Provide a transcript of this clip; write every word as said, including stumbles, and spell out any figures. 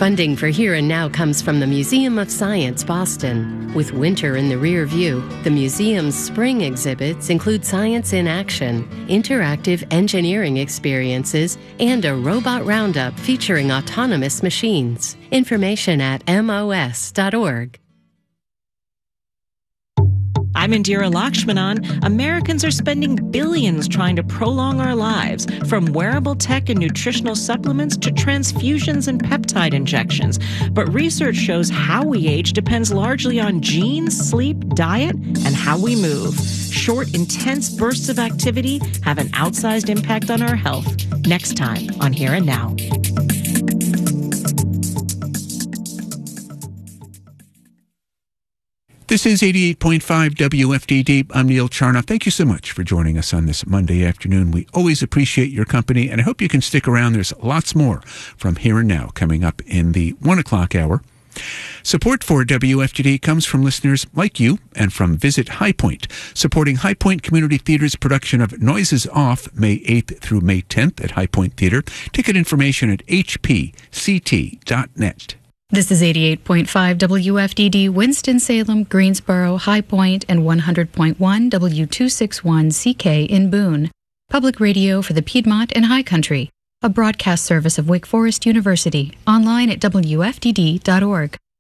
Funding for Here and Now comes from the Museum of Science, Boston. With winter in the rear view, the museum's spring exhibits include science in action, interactive engineering experiences, and a robot roundup featuring autonomous machines. Information at M O S dot org. I'm Indira Lakshmanan. Americans are spending billions trying to prolong our lives, from wearable tech and nutritional supplements to transfusions and peptide injections. But research shows how we age depends largely on genes, sleep, diet, and how we move. Short, intense bursts of activity have an outsized impact on our health. Next time on Here and Now. This is eighty-eight point five W F D D. I'm Neil Charnoff. Thank you so much for joining us on this Monday afternoon. We always appreciate your company, and I hope you can stick around. There's lots more from Here and Now coming up in the one o'clock hour. Support for W F D D comes from listeners like you and from Visit High Point, supporting High Point Community Theater's production of Noises Off May eighth through May tenth at High Point Theater. Ticket information at h p c t dot net. This is eighty-eight point five W F D D, Winston-Salem, Greensboro, High Point, and one hundred point one W two sixty-one C K in Boone. Public radio for the Piedmont and High Country. A broadcast service of Wake Forest University. Online at w f d d dot org.